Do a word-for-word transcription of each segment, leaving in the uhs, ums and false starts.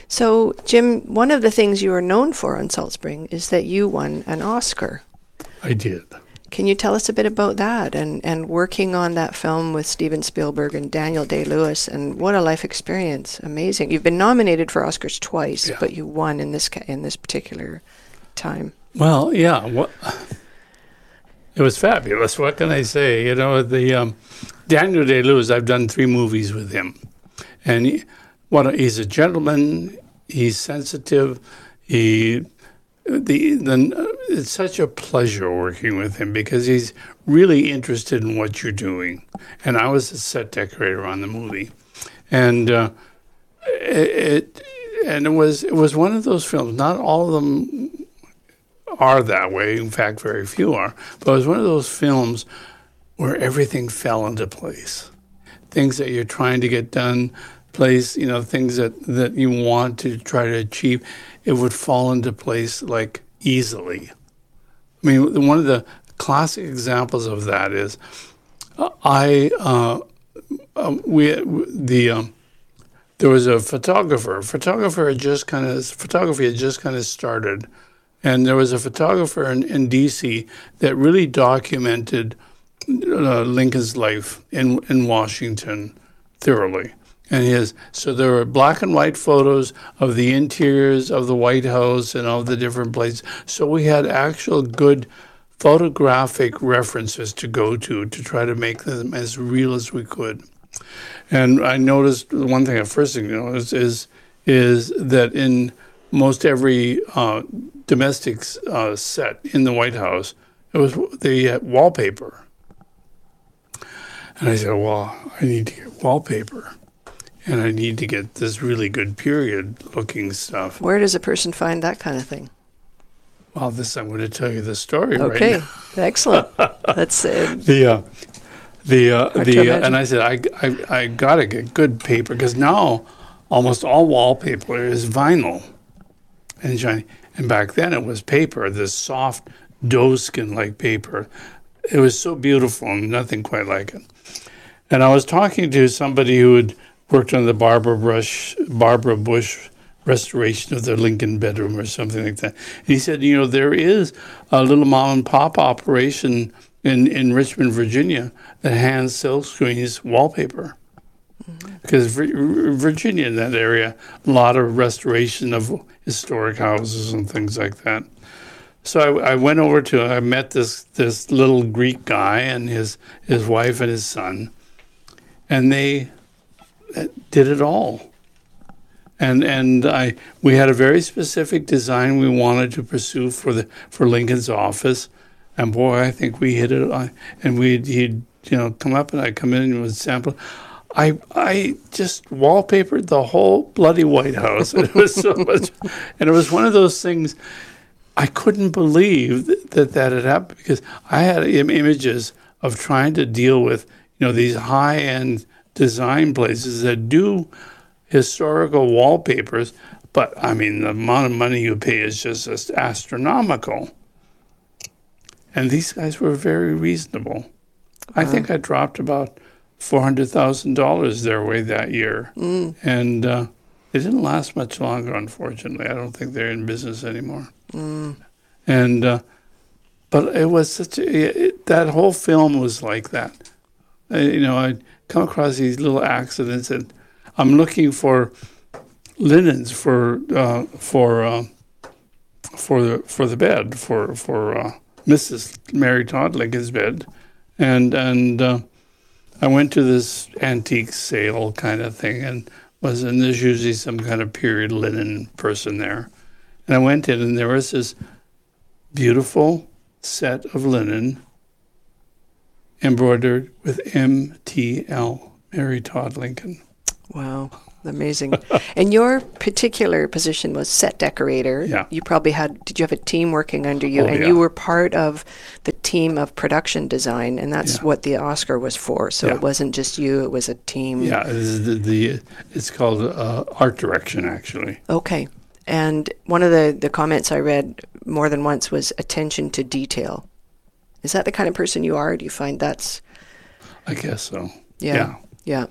So, Jim, one of the things you are known for on Salt Spring is that you won an Oscar. I did. Can you tell us a bit about that and, and working on that film with Steven Spielberg and Daniel Day-Lewis, and what a life experience. Amazing. You've been nominated for Oscars twice, yeah. but you won in this in this particular time. Well, yeah. Well, it was fabulous. What can I say? You know, the um, Daniel Day-Lewis, I've done three movies with him. And he, what, he's a gentleman, he's sensitive, he... The, the it's such a pleasure working with him because he's really interested in what you're doing. And I was a set decorator on the movie, and uh, it, it and it was it was one of those films. Not all of them are that way. In fact, very few are. But it was one of those films where everything fell into place. Things that you're trying to get done, place you know things that, that you want to try to achieve. It would fall into place like easily. I mean, one of the classic examples of that is uh, I uh, uh, we the um, there was a photographer. Photographer had just kind of photography had just kind of started, and there was a photographer in, in D C that really documented uh, Lincoln's life in in Washington thoroughly. And his so there were black and white photos of the interiors of the White House and all the different places. So we had actual good photographic references to go to to try to make them as real as we could. And I noticed one thing. The first thing you notice is is that in most every uh, domestic uh, set in the White House, it was the uh, wallpaper. And I said, well, I need to get wallpaper. And I need to get this really good period-looking stuff. Where does a person find that kind of thing? Well, this I'm going to tell you the story okay. right now. Okay, excellent. That's uh, the uh, the uh, the uh, and I said I I, I got to get good paper because now almost all wallpaper is vinyl and shiny. And back then it was paper, this soft doeskin-like paper. It was so beautiful and nothing quite like it. And I was talking to somebody who had worked on the Barbara Bush, Barbara Bush restoration of the Lincoln bedroom or something like that. And he said, you know, there is a little mom and pop operation in, in Richmond, Virginia that hands silk screens wallpaper. Mm-hmm. Because Virginia, in that area, a lot of restoration of historic houses and things like that. So I, I went over to, I met this this little Greek guy and his, his wife and his son, and they did it all. And and I we had a very specific design we wanted to pursue for the for Lincoln's office, and boy, I think we hit it on. And we'd he'd you know come up and I'd come in and would sample. I I just wallpapered the whole bloody White House. It was so much, and it was one of those things. I couldn't believe that that, that had happened because I had im- images of trying to deal with you know these high end design places that do historical wallpapers, but I mean the amount of money you pay is just, just astronomical. And these guys were very reasonable. Wow. I think I dropped about four hundred thousand dollars their way that year. Mm. And uh, it didn't last much longer, unfortunately. I don't think they're in business anymore. Mm. And uh, but it was such a, it, that whole film was like that. I, you know, I'd come across these little accidents, and I'm looking for linens for uh, for uh, for the for the bed for for uh, Missus Mary Todd Lincoln's bed, and and uh, I went to this antique sale kind of thing, and was and there's usually some kind of period linen person there, and I went in, and there was this beautiful set of linen embroidered with M T L, Mary Todd Lincoln. Wow, amazing. And your particular position was set decorator. Yeah. You probably had, did you have a team working under you? Oh, and yeah. you were part of the team of production design, and that's yeah. what the Oscar was for. So yeah. it wasn't just you, it was a team. Yeah, it's, the, the, it's called uh, art direction, actually. Okay. And one of the, the comments I read more than once was attention to detail. Is that the kind of person you are? Do you find that's... I guess so. Yeah. Yeah. yeah.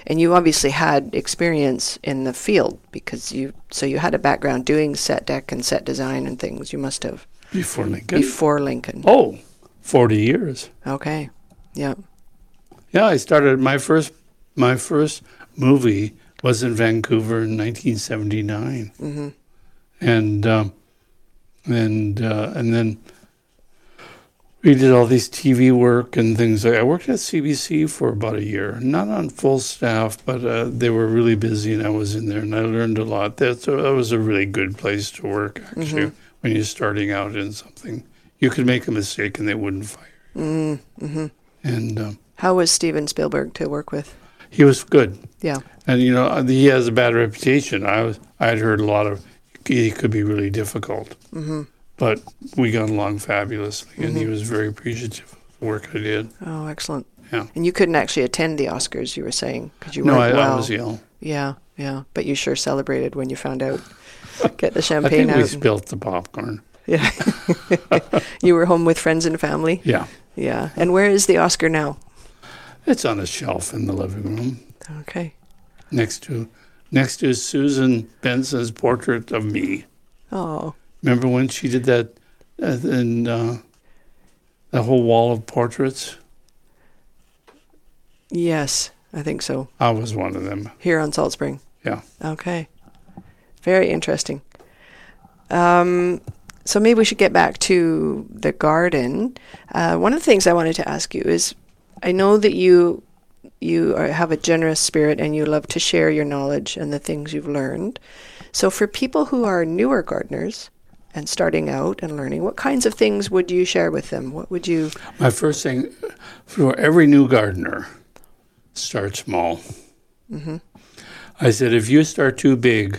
And you obviously had experience in the field because you, so you had a background doing set deck and set design and things. You must have. Before Lincoln? Before Lincoln. Oh, forty years. Okay. Yeah. Yeah, I started, my first, my first movie was in Vancouver in nineteen seventy-nine. Mm-hmm. And, um, and, uh, and then we did all these T V work and things. I worked at C B C for about a year, not on full staff, but uh, they were really busy, and I was in there, and I learned a lot. That's a, that was a really good place to work, actually, mm-hmm. when you're starting out in something. You could make a mistake, and they wouldn't fire you. Mm-hmm. And um, how was Steven Spielberg to work with? He was good. Yeah. And, you know, he has a bad reputation. I was I had heard a lot of he could be really difficult. Mm-hmm. But we got along fabulously, and mm-hmm. he was very appreciative of the work I did. Oh, excellent. Yeah. And you couldn't actually attend the Oscars, you were saying, because you no, weren't I, well. I was ill. Yeah, yeah. But you sure celebrated when you found out. Get the champagne I think out. we spilt the popcorn. Yeah. You were home with friends and family? Yeah. Yeah. And where is the Oscar now? It's on a shelf in the living room. Okay. Next to next to Susan Benson's portrait of me. Oh. Remember when she did that uh, in uh, the whole wall of portraits? Yes, I think so. I was one of them. Here on Salt Spring? Yeah. Okay. Very interesting. Um, so maybe we should get back to the garden. Uh, one of the things I wanted to ask you is, I know that you you are, have a generous spirit and you love to share your knowledge and the things you've learned. So for people who are newer gardeners and starting out and learning, what kinds of things would you share with them? What would you... My first thing, for every new gardener, start small. Mm-hmm. I said, if you start too big,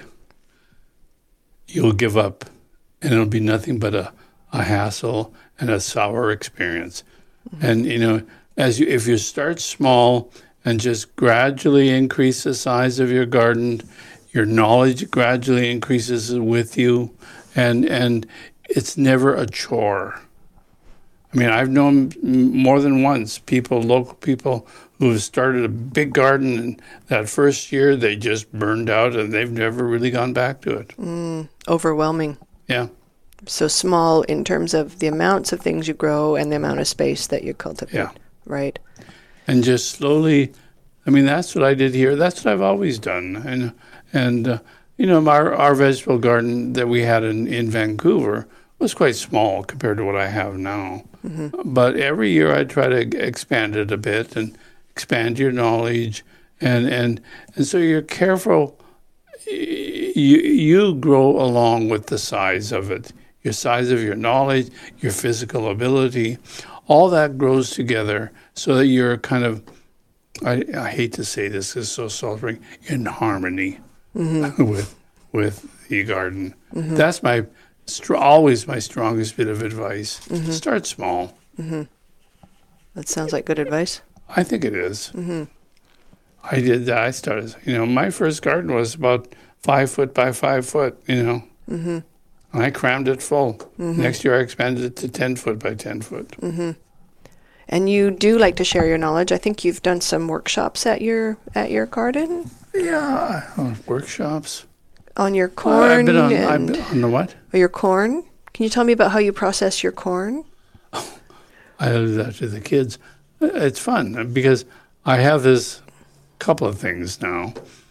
you'll give up, and it'll be nothing but a, a hassle and a sour experience. Mm-hmm. And, you know, as you, if you start small and just gradually increase the size of your garden, your knowledge gradually increases with you, and and it's never a chore. I mean, I've known more than once people, local people, who have started a big garden, and that first year they just burned out, and they've never really gone back to it. Mm, overwhelming. Yeah. So small in terms of the amounts of things you grow and the amount of space that you cultivate. Yeah. Right. And just slowly, I mean, that's what I did here. That's what I've always done. And, and uh, you know, our, our vegetable garden that we had in, in Vancouver was quite small compared to what I have now. Mm-hmm. But every year I try to expand it a bit and expand your knowledge. And, and, and so you're careful. You, you grow along with the size of it. Your size of your knowledge, your physical ability, all that grows together so that you're kind of, I, I hate to say this, it's so sultering, in harmony mm-hmm. with with the garden. Mm-hmm. That's my str- always my strongest bit of advice. Mm-hmm. Start small. Mm-hmm. That sounds like good advice. I think it is. Mm-hmm. I did that. I started, you know, my first garden was about five foot by five foot, you know. Mm-hmm. And I crammed it full. Mm-hmm. Next year I expanded it to ten foot by ten foot. Mm-hmm. And you do like to share your knowledge. I think you've done some workshops at your at your garden. Yeah, on workshops. On your corn. I've been on, I've been on the what? Your corn. Can you tell me about how you process your corn? Oh, I do that to the kids. It's fun because I have this couple of things now.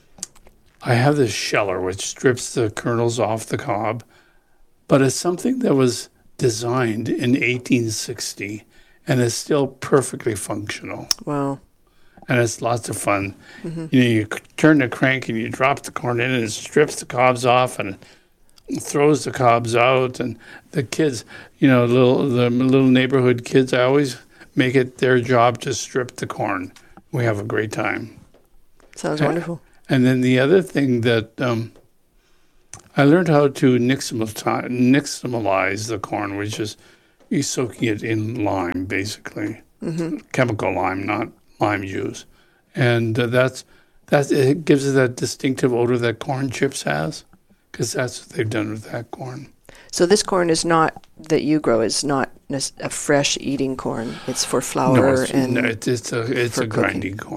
I have this sheller which strips the kernels off the cob, but it's something that was designed in eighteen sixty and is still perfectly functional. Wow. And it's lots of fun. Mm-hmm. You know, you turn the crank and you drop the corn in and it strips the cobs off and throws the cobs out. And the kids, you know, little the little neighborhood kids, I always make it their job to strip the corn. We have a great time. Sounds and, wonderful. And then the other thing that um, I learned how to nixtamalize the corn, which is you soaking it in lime, basically, mm-hmm. chemical lime, not lime juice, and uh, that's that's it gives it that distinctive odor that corn chips has, because that's what they've done with that corn. So this corn is not that you grow is not a fresh eating corn. It's for flour no, it's, and no, it's, it's a it's a cooking. grinding corn.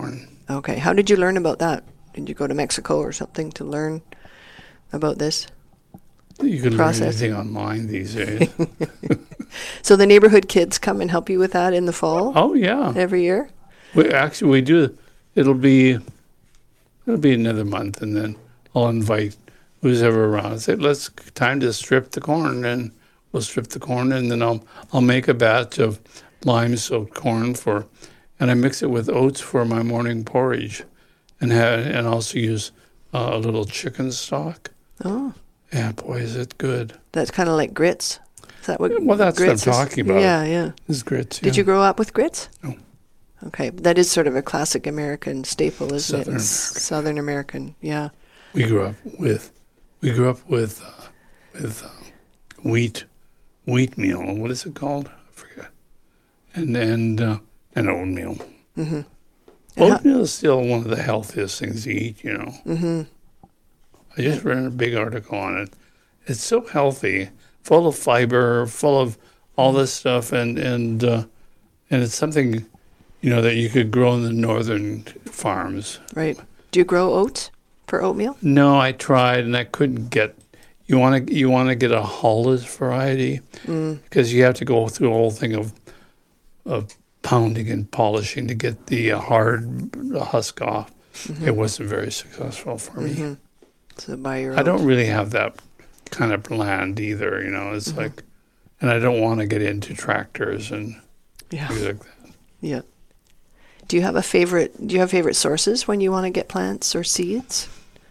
Okay. How did you learn about that? Did you go to Mexico or something to learn about this? You can process? learn anything online these days. So the neighborhood kids come and help you with that in the fall? Oh, yeah. Every year? We, actually, we do. It'll be it'll be another month, and then I'll invite who's ever around. I say, let's time to strip the corn, and we'll strip the corn, and then I'll I'll make a batch of lime-soaked corn for, and I mix it with oats for my morning porridge, and have, and also use uh, a little chicken stock. Oh. Yeah, boy, is it good. That's kind of like grits. Is that what Well, that's what I'm grits is? talking about. Yeah, yeah. Is grits. Did yeah. you grow up with grits? No. Okay, that is sort of a classic American staple, isn't Southern it? American. Southern American, yeah. We grew up with, we grew up with, uh, with uh, wheat, wheat meal. What is it called? I forget. And and uh, and oatmeal. Mm-hmm. Oatmeal is still one of the healthiest things to eat. You know. Mm-hmm. I just read a big article on it. It's so healthy, full of fiber, full of all this stuff, and and uh, and it's something, you know, that you could grow in the northern farms. Right. Do you grow oats for oatmeal? No, I tried and I couldn't get. You want to you want to get a Hollis variety Mm. because you have to go through a whole thing of of pounding and polishing to get the uh, hard husk off. Mm-hmm. It wasn't very successful for me. Mm-hmm. So buy your I own. don't really have that kind of land either. You know, it's Mm-hmm. like, and I don't want to get into tractors and Yeah. things like that. Yeah. Do you have a favorite? Do you have favorite sources when you want to get plants or seeds?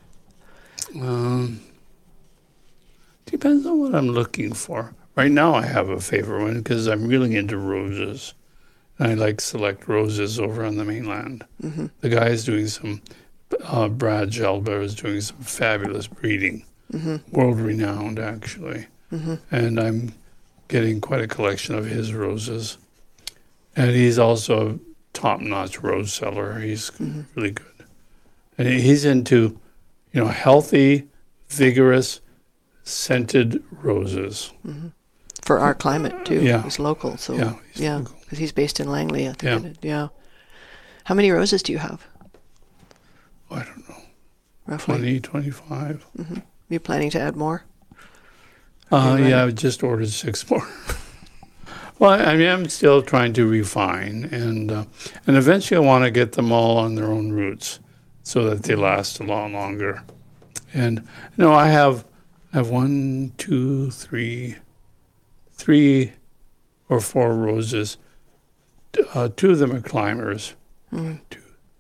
Um, depends on what I'm looking for. Right now, I have a favorite one because I'm really into roses. And I like select roses over on the mainland. Mm-hmm. The guy is doing some, uh, Brad Gelber is doing some fabulous breeding, Mm-hmm. world renowned actually. Mm-hmm. And I'm getting quite a collection of his roses. And he's also a top-notch rose seller. He's Mm-hmm. really good. And he's into, you know, healthy, vigorous, scented roses. Mm-hmm. For our climate too. Yeah. He's local, so Yeah, he's yeah, local. because he's based in Langley. I think. Yeah. it is. Yeah. How many roses do you have, I don't know, roughly? twenty, twenty-five. Mm-hmm. You planning to add more? Uh, Okay, yeah, right. I just ordered six more. Well, I mean, I'm still trying to refine, and uh, and eventually I want to get them all on their own roots, so that they last a lot longer. And you know, I have I have one, two, three, three or four roses. Uh, two of them are climbers. Mm. Two,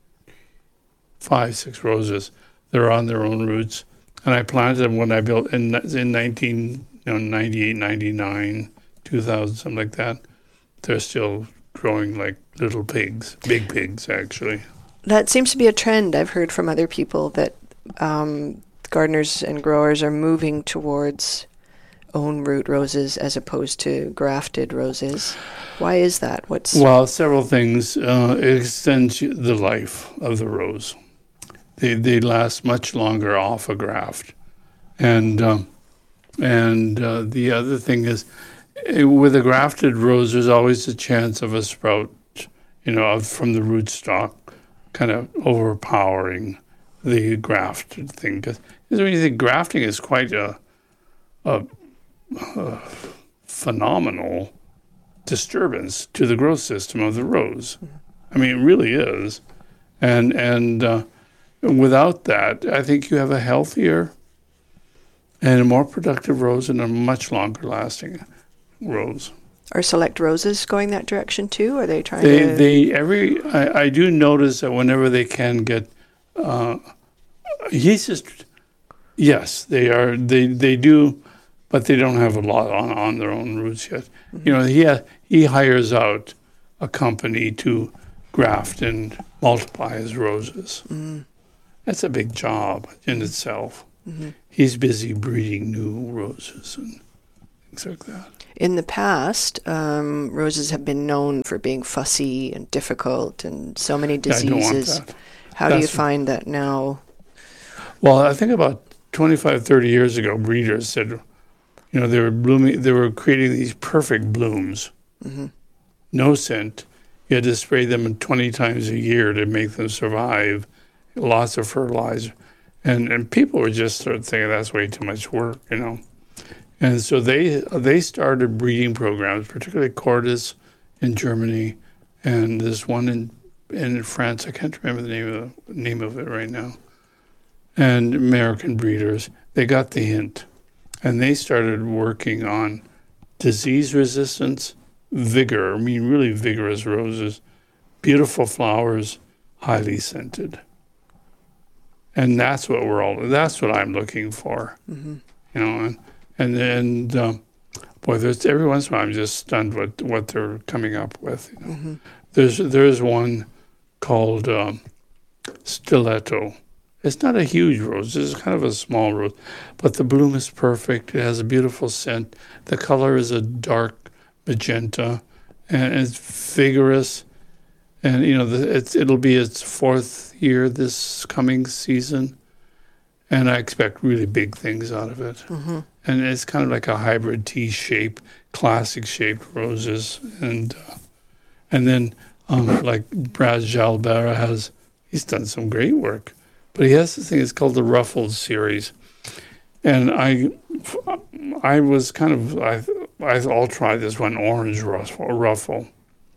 five, six roses. They're on their own roots, and I planted them when I built in in nineteen you know ninety-eight, ninety-nine. two thousand, something like that. They're still growing like little pigs, big pigs, actually. That seems to be a trend I've heard from other people that um, gardeners and growers are moving towards own root roses as opposed to grafted roses. Why is that? What's Well, several things. Uh, it extends the life of the rose. They they last much longer off a graft, and um, and uh, the other thing is, eh, with a grafted rose, there's always a chance of a sprout, you know, of- from the rootstock, kind of overpowering the grafted thing. Because when you think grafting is quite a, a, a phenomenal disturbance to the growth system of the rose. I mean, it really is. And and uh, without that, I think you have a healthier and a more productive rose and a much longer lasting rose. are select roses going that direction too? Are they trying They to? they every I, I do notice that whenever they can get uh, he's just yes they are they they do, but they don't have a lot on, on their own roots yet. Mm-hmm. You know, he ha- he hires out a company to graft and multiply his roses. Mm. That's a big job in itself. Mm-hmm. He's busy breeding new roses and things like that. In the past, um, roses have been known for being fussy and difficult and so many Yeah, I don't want diseases. that. How do you That's- find that now? Well, I think about twenty-five, thirty years ago, breeders said, you know, they were blooming, they were creating these perfect blooms, Mm-hmm. no scent, You had to spray them twenty times a year to make them survive. Lots of fertilizer. And and people were just sort of thinking that's way too much work, you know. And so they they started breeding programs, particularly Cordis in Germany, and there's one in in France. I can't remember the name of the name of it right now. And American breeders, they got the hint, and they started working on disease resistance, vigor. I mean, really vigorous roses, beautiful flowers, highly scented. And that's what we're all. That's what I'm looking for, mm-hmm. you know. And and, and um, boy, there's every once in a while I'm just stunned with what they're coming up with. You know? Mm-hmm. There's there's one called um, Stiletto. It's not a huge rose. It's kind of a small rose, but the bloom is perfect. It has a beautiful scent. The color is a dark magenta, and it's vigorous. And you know, the, it's it'll be its fourth year this coming season, and I expect really big things out of it. Mm-hmm. And it's kind of like a hybrid T shape, classic shaped roses, and uh, and then um, like Brad Jalbert has, he's done some great work. But he has this thing, it's called the Ruffles series. And I I was kind of, I, I'll try this one, orange ruffle. ruffle.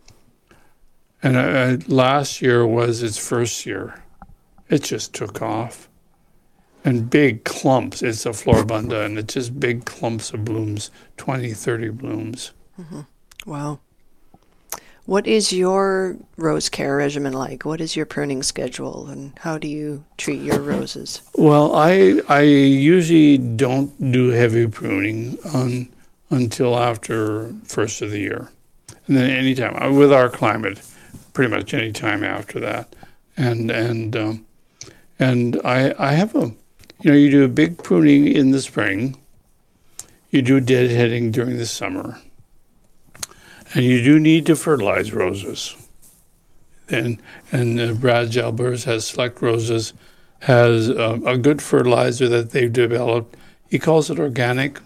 And I, I, last year was its first year. It just took off. And big clumps, it's a floribunda, and it's just big clumps of blooms, twenty, thirty blooms. Mm-hmm. Wow. What is your rose care regimen like? What is your pruning schedule, and how do you treat your roses? Well, I I usually don't do heavy pruning on, until after first of the year. And then anytime, with our climate, pretty much any time after that. And and um, and I I have a, you know, you do a big pruning in the spring, you do deadheading during the summer. And you do need to fertilize roses. And and uh, Brad Jalbert has Select Roses, has uh, a good fertilizer that they've developed. He calls it organic.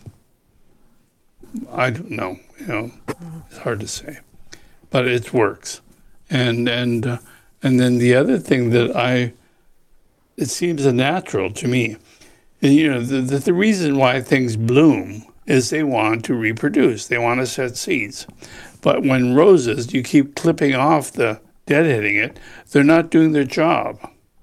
I don't know, you know, it's hard to say, but it works. And and uh, and then the other thing that I, it seems a natural to me, and, you know, the, the the reason why things bloom is they want to reproduce. They want to set seeds. But when roses, you keep clipping off the deadheading it, they're not doing their job.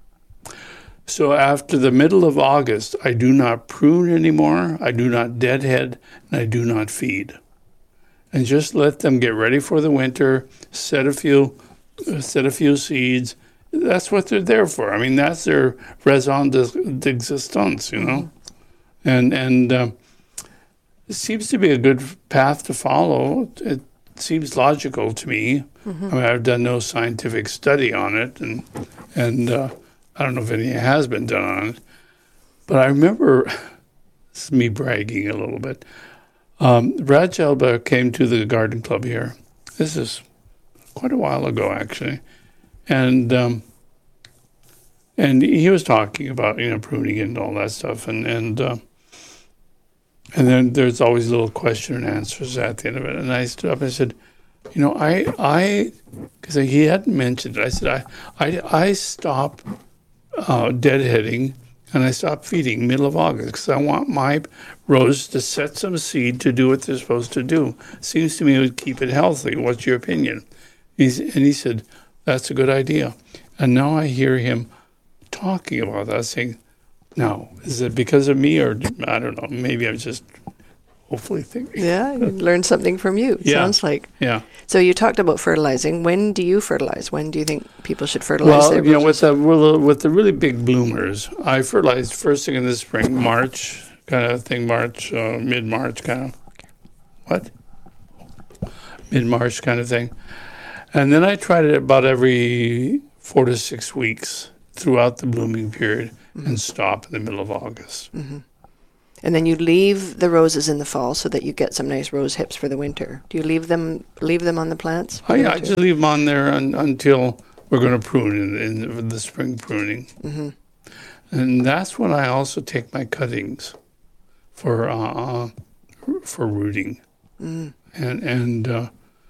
So after the middle of August, I do not prune anymore, I do not deadhead, and I do not feed. And just let them get ready for the winter, set a few, set a few seeds. That's what they're there for. I mean, that's their raison d'existence, you know? And, and uh, it seems to be a good path to follow. It, seems logical to me. Mm-hmm. I mean, I've done no scientific study on it, and and uh, I don't know if any has been done on it. But I remember, this is me bragging a little bit, um, Brad Jalbert came to the garden club here. This is quite a while ago, actually. And um, and he was talking about, you know, pruning and all that stuff. And, and uh, And then there's always little question and answers at the end of it. And I stood up and I said, you know, I, I, because he hadn't mentioned it. I said, I, I, I stop uh, deadheading and I stop feeding middle of August because I want my rose to set some seed to do what they're supposed to do. Seems to me it would keep it healthy. What's your opinion? He's, and he said, that's a good idea. And now I hear him talking about that, saying, now, is it because of me, or I don't know, maybe I'm just hopefully thinking. Yeah, you learned something from you, it yeah. sounds like. Yeah. So you talked about fertilizing. When do you fertilize? When do you think people should fertilize well, their you know, with the, with the really big bloomers, I fertilize first thing in the spring, March kind of thing, March, uh, mid-March kind of. What? Mid-March kind of thing. And then I tried it about every four to six weeks throughout the blooming period. Mm-hmm. And stop in the middle of August. Mm-hmm. And then you leave the roses in the fall so that you get some nice rose hips for the winter. Do you leave them leave them on the plants? Oh, yeah, I just leave them on there un, until we're going to prune in, in the spring pruning. Mm-hmm. And that's when I also take my cuttings for uh, for rooting. Mm. And and uh,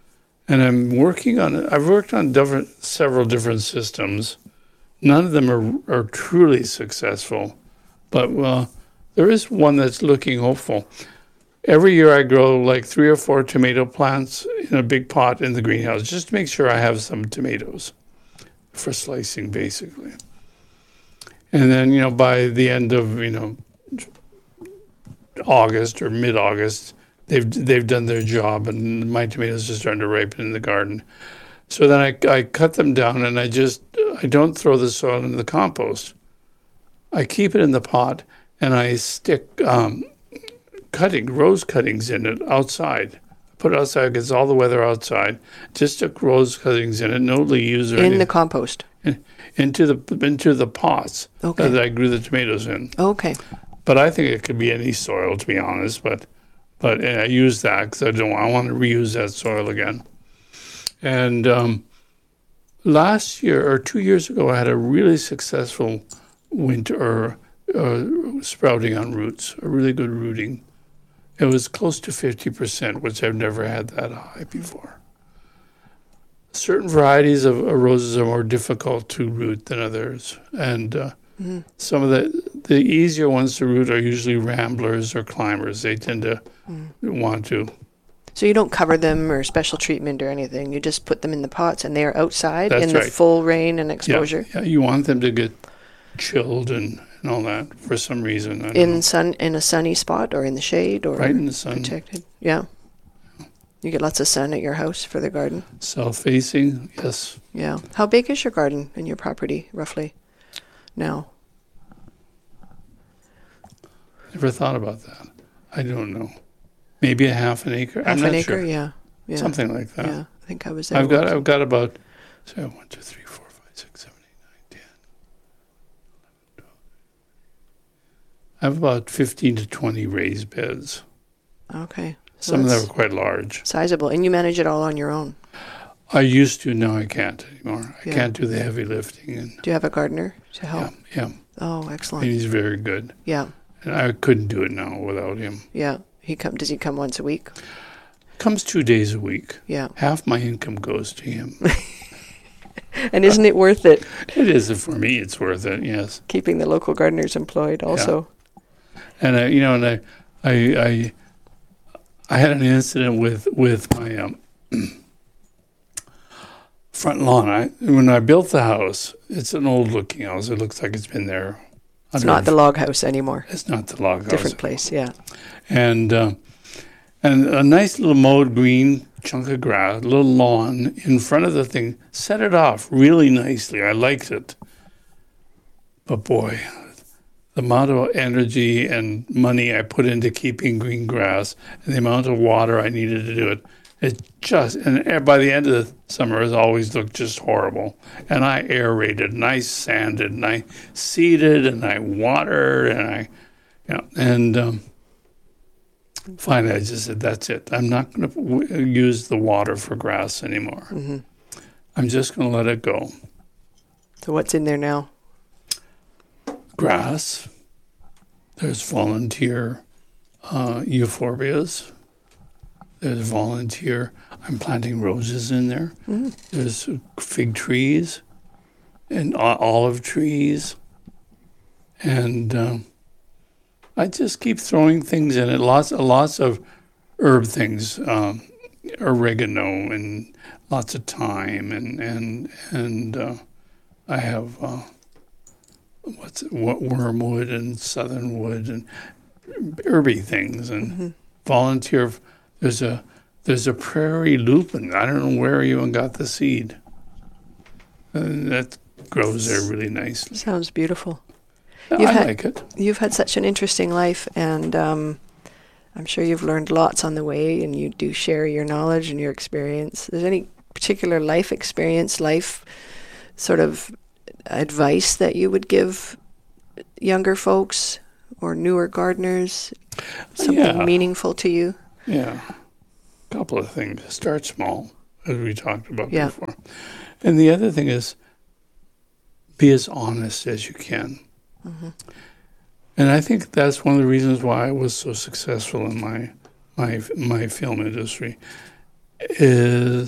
And I'm working on it. I've worked on different, several different systems. None of them are, are truly successful. But, well, there is one that's looking hopeful. Every year I grow like three or four tomato plants in a big pot in the greenhouse, just to make sure I have some tomatoes for slicing, basically. And then, you know, by the end of, you know, August or mid-August, they've they've done their job, and my tomatoes are starting to ripen in the garden. So then I, I cut them down, and I just, I don't throw the soil in the compost. I keep it in the pot, and I stick um, cutting, rose cuttings in it outside. Put it outside, it gets all the weather outside. Just stick rose cuttings in it, no leaves or in anything. the compost? In, into the into the pots okay. that I grew the tomatoes in. Okay. But I think it could be any soil, to be honest. But but I use that because I don't. I want to reuse that soil again. And um, last year or two years ago, I had a really successful winter uh, sprouting on roots. A really good rooting. It was close to fifty percent, which I've never had that high before. Certain varieties of uh, roses are more difficult to root than others, and uh, mm-hmm. some of the the easier ones to root are usually ramblers or climbers. They tend to mm. want to. So you don't cover them or special treatment or anything. You just put them in the pots, and they are outside That's in right. the full rain and exposure. Yeah, yeah, you want them to get chilled and, and all that for some reason. I don't in know. sun in a sunny spot or in the shade or right in the sun. Protected. Yeah. You get lots of sun at your house for the garden? South-facing, yes. Yeah. How big is your garden and your property, roughly, now? Never thought about that. I don't know. Maybe a half an acre? Half I'm an not acre, sure. yeah. yeah. Something like that. Yeah, I think I was there. I've got, once. I've got about, so one, two, three, four, five, six, seven, eight, nine, ten, eleven, twelve. I have about fifteen to twenty raised beds. Okay. So some of them are quite large. Sizable. And you manage it all on your own? I used to. Now I can't anymore. I yeah. can't do the heavy lifting. And do you have a gardener to help? Yeah. yeah. Oh, excellent. And he's very good. Yeah. And I couldn't do it now without him. Yeah. He come. Does he come once a week? Comes two days a week. Yeah. Half my income goes to him. And isn't it worth it? It is. For me, it's worth it, yes. Keeping the local gardeners employed also. Yeah. And, I, you know, and I... I, I I had an incident with with my um, front lawn. I, when I built the house, it's an old-looking house. It looks like it's been there. It's not the log house anymore. It's not the log house. Different place, yeah. And uh, and a nice little mowed green chunk of grass, a little lawn in front of the thing. Set it off really nicely. I liked it. But boy, the amount of energy and money I put into keeping green grass and the amount of water I needed to do it, it just, and by the end of the summer, it always looked just horrible. And I aerated, and I sanded, and I seeded, and I watered, and I, you know, and um, finally I just said, that's it. I'm not going to w- use the water for grass anymore. Mm-hmm. I'm just going to let it go. So what's in there now? Grass. There's volunteer uh, euphorbias. There's volunteer. I'm planting roses in there. Mm-hmm. There's fig trees and olive trees. And um, I just keep throwing things in it. Lots, lots of herb things, um, oregano and lots of thyme, and and and uh, I have. Uh, What's it, what wormwood and southernwood and herby things and mm-hmm. volunteer. There's a there's a prairie lupin. I don't know where you even got the seed. And that grows there really nicely. Sounds beautiful. You've I had, like it. You've had such an interesting life, and um, I'm sure you've learned lots on the way. And you do share your knowledge and your experience. Is there any particular life experience, life sort of advice that you would give younger folks or newer gardeners? Something yeah. meaningful to you? Yeah. A couple of things. Start small, as we talked about yeah. before. And the other thing is be as honest as you can. Mm-hmm. And I think that's one of the reasons why I was so successful in my my my film industry is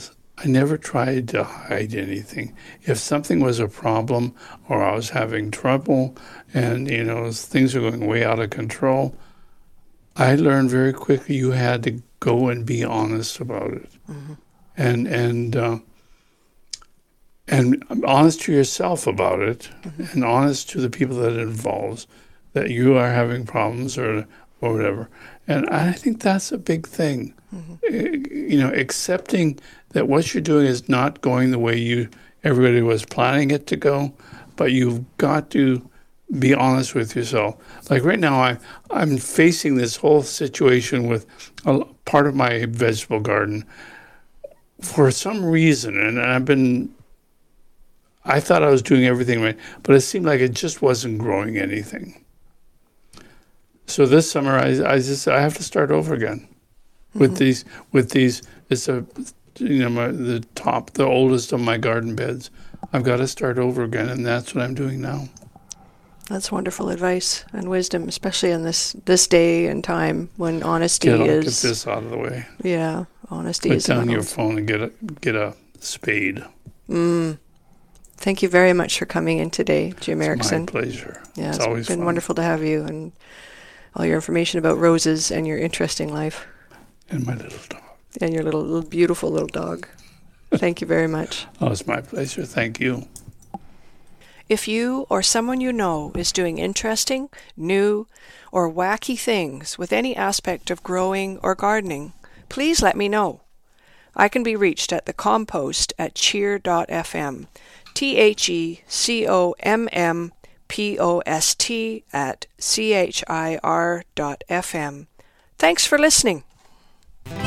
I never tried to hide anything. If something was a problem or I was having trouble and, you know, things were going way out of control, I learned very quickly you had to go and be honest about it. Mm-hmm. And and uh, and honest to yourself about it, mm-hmm. and honest to the people that it involves, that you are having problems or or whatever. And I think that's a big thing. Mm-hmm. You know, accepting that what you're doing is not going the way you everybody was planning it to go, but you've got to be honest with yourself. Like right now, I, I'm facing this whole situation with a part of my vegetable garden for some reason, and I've been, I thought I was doing everything right, but it seemed like it just wasn't growing anything. So this summer, I, I just, I have to start over again mm-hmm. with these, with these, it's a, you know, my, the top, the oldest of my garden beds. I've got to start over again, and that's what I'm doing now. That's wonderful advice and wisdom, especially in this this day and time when honesty get, is. Get this out of the way. Yeah, honesty Put is. Put down your phone and get a get a spade. Mm. Thank you very much for coming in today, Jim it's Erickson. My pleasure. Yeah, it's, it's always been fun. wonderful to have you and all your information about roses and your interesting life. And my little dog. And your little, little beautiful little dog. Thank you very much. Oh, it's my pleasure. Thank you. If you or someone you know is doing interesting, new, or wacky things with any aspect of growing or gardening, please let me know. I can be reached at the compost at cheer dot f m, T H E C O M M P O S T at C H I R dot F M. Thanks for listening.